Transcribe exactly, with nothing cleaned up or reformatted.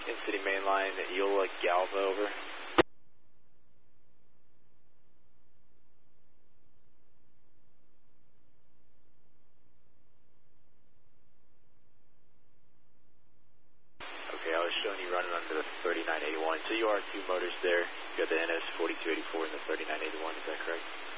In-city mainline, Eola Galva, over. Okay, I was showing you running under the thirty-nine eighty-one. So you are two motors there. You got the N S forty-two eighty-four and the thirty-nine eighty-one, is that correct?